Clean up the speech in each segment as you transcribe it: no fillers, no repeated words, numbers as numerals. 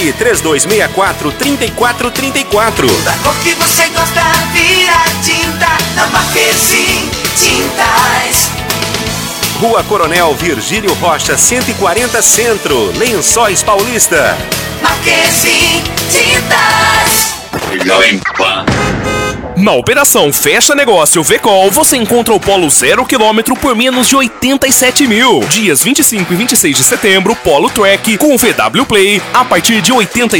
Ligue 3264-3434. Da cor que você gosta, vira tinta na Marquezine Tintas. Rua Coronel Virgílio Rocha, 140 Centro, Lençóis Paulista. Marquezine Tintas. Na operação Fecha Negócio Vecol, você encontra o Polo 0 km por menos de 87 mil. Dias 25 e 26 de setembro, Polo Track com VW Play a partir de R$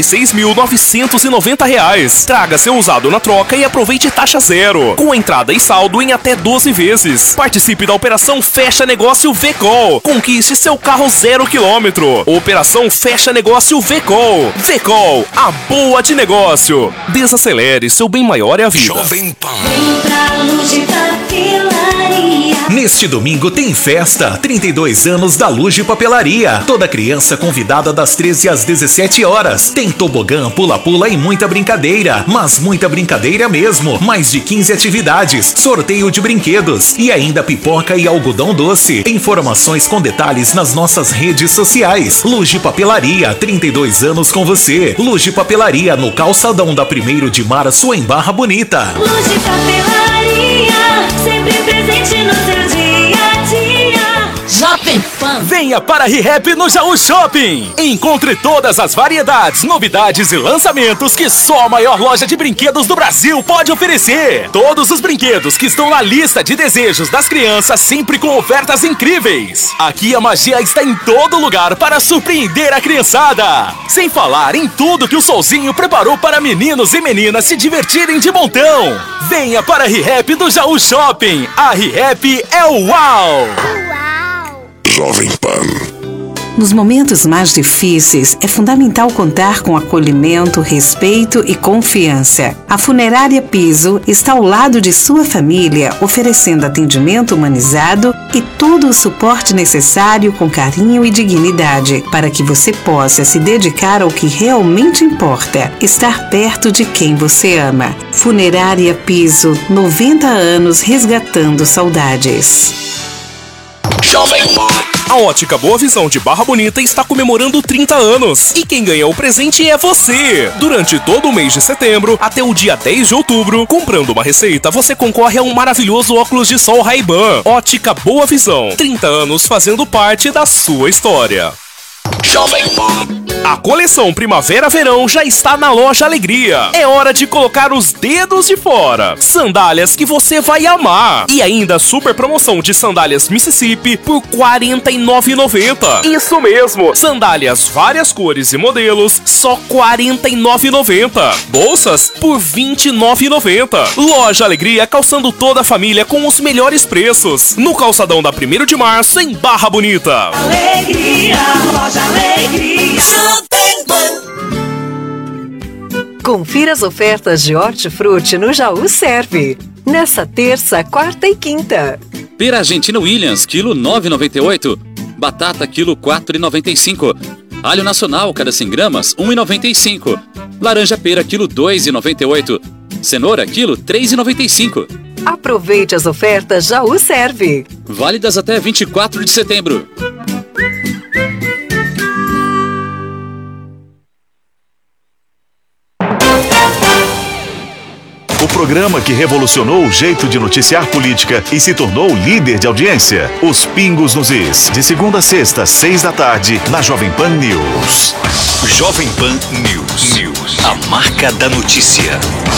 86.990. Traga seu usado na troca e aproveite taxa zero, com entrada e saldo em até 12 vezes. Participe da operação Fecha Negócio Vecol. Conquiste seu carro 0 km. Operação Fecha Negócio Vecol. Vecol, a boa de negócio. Desacelere, seu bem maior é a vida. Vem pra Luge Papelaria. Neste domingo tem festa, 32 anos da Luge Papelaria. Toda criança convidada das 13 às 17 horas. Tem tobogã, pula-pula e muita brincadeira. Mas muita brincadeira mesmo. Mais de 15 atividades, sorteio de brinquedos e ainda pipoca e algodão doce. Informações com detalhes nas nossas redes sociais. Luge Papelaria, 32 anos com você. Luge Papelaria no calçadão da 1º de março em Barra Bonita. Luge Papelaria, sempre presente no seu dia a dia. Jovem Pan. Venha para a ReHap no Jaú Shopping. Encontre todas as variedades, novidades e lançamentos que só a maior loja de brinquedos do Brasil pode oferecer. Todos os brinquedos que estão na lista de desejos das crianças, sempre com ofertas incríveis. Aqui a magia está em todo lugar para surpreender a criançada. Sem falar em tudo que o Solzinho preparou para meninos e meninas se divertirem de montão. Venha para a ReHap do Jaú Shopping. A ReHap é o UAU! Jovem Pan. Nos momentos mais difíceis, é fundamental contar com acolhimento, respeito e confiança. A Funerária Piso está ao lado de sua família, oferecendo atendimento humanizado e todo o suporte necessário com carinho e dignidade, para que você possa se dedicar ao que realmente importa, estar perto de quem você ama. Funerária Piso, 90 anos resgatando saudades. Jovem Pan. A Ótica Boa Visão de Barra Bonita está comemorando 30 anos. E quem ganha o presente é você! Durante todo o mês de setembro, até o dia 10 de outubro, comprando uma receita, você concorre a um maravilhoso óculos de sol Ray-Ban. Ótica Boa Visão. 30 anos fazendo parte da sua história. Jovem Pan. A coleção Primavera-Verão já está na Loja Alegria. É hora de colocar os dedos de fora. Sandálias que você vai amar. E ainda super promoção de sandálias Mississippi por R$ 49,90. Isso mesmo. Sandálias várias cores e modelos, só R$ 49,90. Bolsas por R$ 29,90. Loja Alegria, calçando toda a família com os melhores preços. No calçadão da 1º de março, em Barra Bonita. Alegria, Loja Alegria. Confira as ofertas de Hortifruti no Jaú Serve. Nessa terça, quarta e quinta. Pera Argentina Williams, quilo 9,98. Batata, quilo 4,95. Alho nacional, cada 100 gramas, 1,95. Laranja pera, quilo 2,98. Cenoura, quilo 3,95. Aproveite as ofertas Jaú Serve. Válidas até 24 de setembro. O programa que revolucionou o jeito de noticiar política e se tornou líder de audiência. Os Pingos nos Is. De segunda a sexta, 6 da tarde, na Jovem Pan News. Jovem Pan News. A marca da notícia.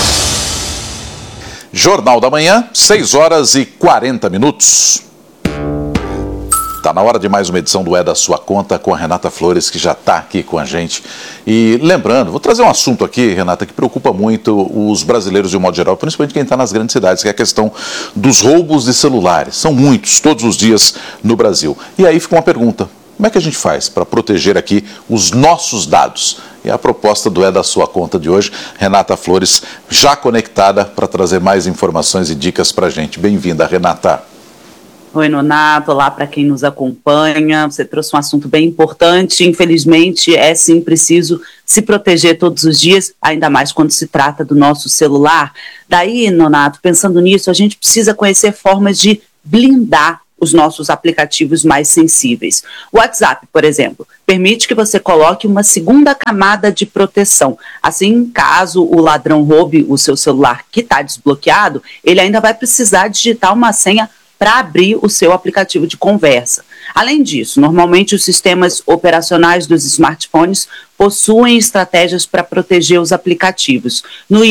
Jornal da Manhã, 6 horas e 40 minutos. Tá na hora de mais uma edição do É da Sua Conta com a Renata Flores, que já está aqui com a gente. E lembrando, vou trazer um assunto aqui, Renata, que preocupa muito os brasileiros de um modo geral, principalmente quem está nas grandes cidades, que é a questão dos roubos de celulares. São muitos, todos os dias no Brasil. E aí fica uma pergunta: como é que a gente faz para proteger aqui os nossos dados? E a proposta do É da Sua Conta de hoje, Renata Flores, já conectada para trazer mais informações e dicas para a gente. Bem-vinda, Renata. Oi, Nonato, olá para quem nos acompanha. Você trouxe um assunto bem importante. Infelizmente, é sim preciso se proteger todos os dias, ainda mais quando se trata do nosso celular. Daí, Nonato, pensando nisso, a gente precisa conhecer formas de blindar os nossos aplicativos mais sensíveis. O WhatsApp, por exemplo, permite que você coloque uma segunda camada de proteção. Assim, caso o ladrão roube o seu celular que está desbloqueado, ele ainda vai precisar digitar uma senha para abrir o seu aplicativo de conversa. Além disso, normalmente os sistemas operacionais dos smartphones possuem estratégias para proteger os aplicativos. No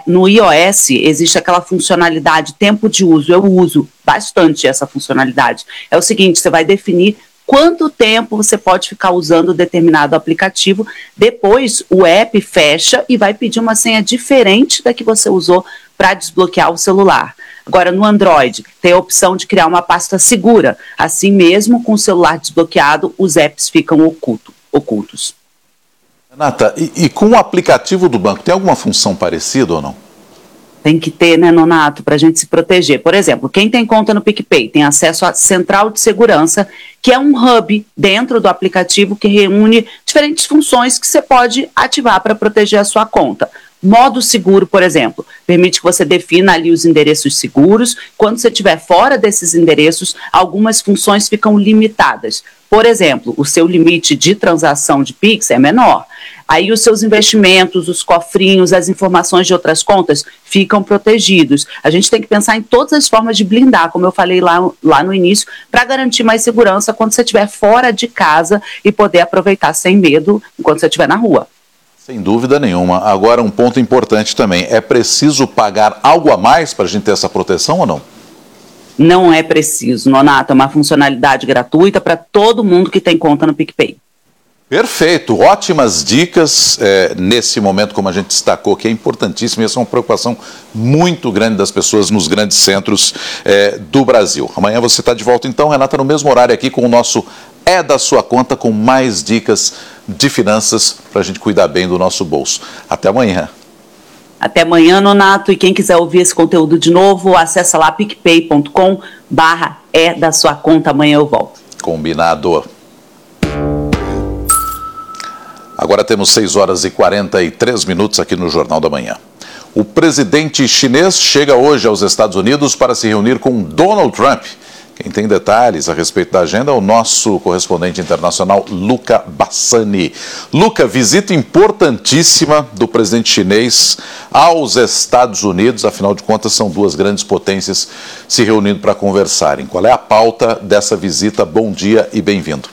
iOS existe aquela funcionalidade tempo de uso. Eu uso bastante essa funcionalidade. É o seguinte, você vai definir quanto tempo você pode ficar usando determinado aplicativo. Depois, o app fecha e vai pedir uma senha diferente da que você usou para desbloquear o celular. Agora, no Android, tem a opção de criar uma pasta segura. Assim mesmo, com o celular desbloqueado, os apps ficam ocultos. Renata, e com o aplicativo do banco, tem alguma função parecida ou não? Tem que ter, né, Nonato, para a gente se proteger. Por exemplo, quem tem conta no PicPay tem acesso à Central de Segurança, que é um hub dentro do aplicativo que reúne diferentes funções que você pode ativar para proteger a sua conta. Modo seguro, por exemplo, permite que você defina ali os endereços seguros. Quando você estiver fora desses endereços, algumas funções ficam limitadas. Por exemplo, o seu limite de transação de Pix é menor. Aí os seus investimentos, os cofrinhos, as informações de outras contas ficam protegidos. A gente tem que pensar em todas as formas de blindar, como eu falei lá no início, para garantir mais segurança quando você estiver fora de casa e poder aproveitar sem medo enquanto você estiver na rua. Sem dúvida nenhuma. Agora, um ponto importante também, é preciso pagar algo a mais para a gente ter essa proteção ou não? Não é preciso, Nonato, é uma funcionalidade gratuita para todo mundo que tem conta no PicPay. Perfeito, ótimas dicas nesse momento, como a gente destacou, que é importantíssimo e essa é uma preocupação muito grande das pessoas nos grandes centros do Brasil. Amanhã você está de volta então, Renata, no mesmo horário aqui com o nosso É da Sua Conta, com mais dicas de finanças para a gente cuidar bem do nosso bolso. Até amanhã. Até amanhã, Nonato, e quem quiser ouvir esse conteúdo de novo, acessa lá picpay.com/É da Sua Conta. Amanhã eu volto. Combinado. Agora temos 6 horas e 43 minutos aqui no Jornal da Manhã. O presidente chinês chega hoje aos Estados Unidos para se reunir com Donald Trump. Quem tem detalhes a respeito da agenda é o nosso correspondente internacional, Luca Bassani. Luca, visita importantíssima do presidente chinês aos Estados Unidos, afinal de contas são duas grandes potências se reunindo para conversarem. Qual é a pauta dessa visita? Bom dia e bem-vindo.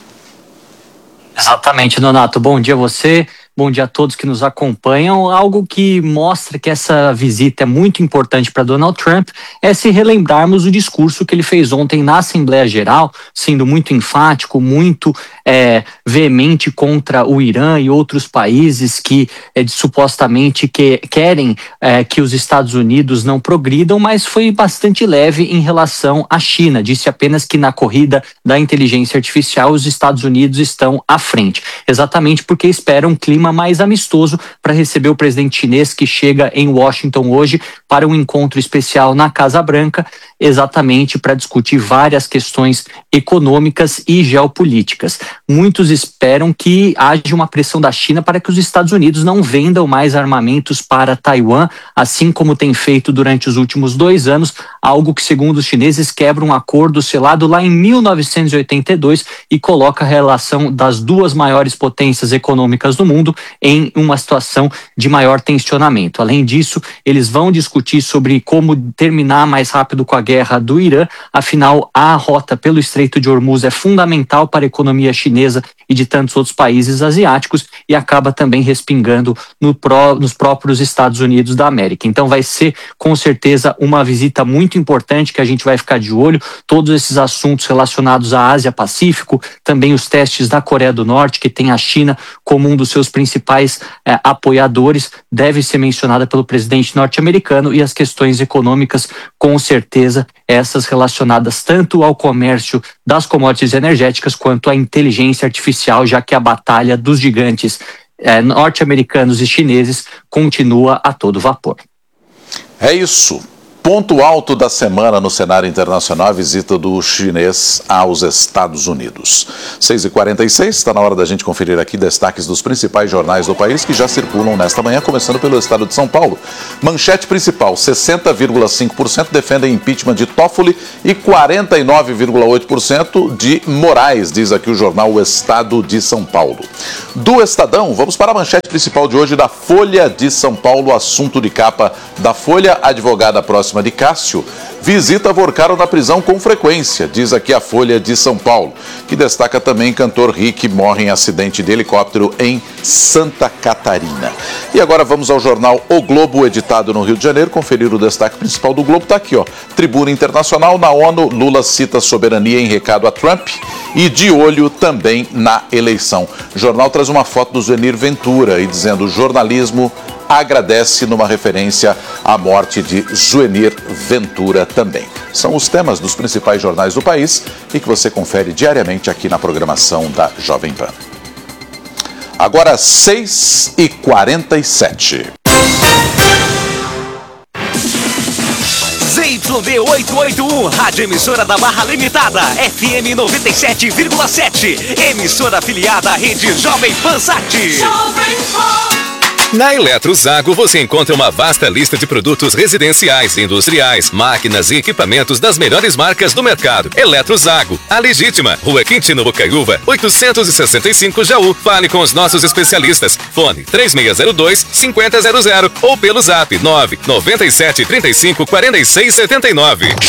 Exatamente, Nonato. Bom dia a você. Bom dia a todos que nos acompanham. Algo que mostra que essa visita é muito importante para Donald Trump é se relembrarmos o discurso que ele fez ontem na Assembleia Geral, sendo muito enfático, muito veemente contra o Irã e outros países que supostamente querem que os Estados Unidos não progridam, mas foi bastante leve em relação à China. Disse apenas que na corrida da inteligência artificial os Estados Unidos estão à frente, exatamente porque esperam um clima mais amistoso para receber o presidente chinês que chega em Washington hoje para um encontro especial na Casa Branca, exatamente para discutir várias questões econômicas e geopolíticas. Muitos esperam que haja uma pressão da China para que os Estados Unidos não vendam mais armamentos para Taiwan, assim como tem feito durante os últimos 2 anos, algo que, segundo os chineses, quebra um acordo selado lá em 1982 e coloca a relação das duas maiores potências econômicas do mundo em uma situação de maior tensionamento. Além disso, eles vão discutir sobre como terminar mais rápido com a guerra do Irã, afinal, a rota pelo Estreito de Hormuz é fundamental para a economia chinesa e de tantos outros países asiáticos e acaba também respingando nos próprios Estados Unidos da América. Então vai ser, com certeza, uma visita muito importante que a gente vai ficar de olho. Todos esses assuntos relacionados à Ásia-Pacífico, também os testes da Coreia do Norte, que tem a China como um dos seus principais apoiadores, deve ser mencionada pelo presidente norte-americano, e as questões econômicas, com certeza, essas relacionadas tanto ao comércio das commodities energéticas quanto à inteligência artificial, já que a batalha dos gigantes norte-americanos e chineses continua a todo vapor. É isso. Ponto alto da semana no cenário internacional, a visita do chinês aos Estados Unidos. 6h46, está na hora da gente conferir aqui destaques dos principais jornais do país que já circulam nesta manhã, começando pelo estado de São Paulo. Manchete principal, 60,5% defendem impeachment de Toffoli e 49,8% de Moraes, diz aqui o jornal O Estado de São Paulo. Do Estadão, vamos para a manchete principal de hoje da Folha de São Paulo, assunto de capa da Folha, advogada próxima de Cássio, visita Vorcaro na prisão com frequência, diz aqui a Folha de São Paulo, que destaca também cantor Rick morre em acidente de helicóptero em Santa Catarina. E agora vamos ao jornal O Globo, editado no Rio de Janeiro, conferir o destaque principal do Globo, está aqui, ó. Tribuna Internacional, na ONU, Lula cita soberania em recado a Trump e de olho também na eleição. O jornal traz uma foto do Zenir Ventura e dizendo: jornalismo agradece, numa referência à morte de Zuenir Ventura também. São os temas dos principais jornais do país e que você confere diariamente aqui na programação da Jovem Pan. Agora 6h47. ZYB881, rádio emissora da Barra Limitada, FM 97,7, emissora afiliada à rede Jovem Pan Sat. Na Eletrozago você encontra uma vasta lista de produtos residenciais, industriais, máquinas e equipamentos das melhores marcas do mercado. Eletrozago, a legítima. Rua Quintino Bocaiúva, 865 Jaú. Fale com os nossos especialistas. Fone 3602-5000 ou pelo zap 997354679.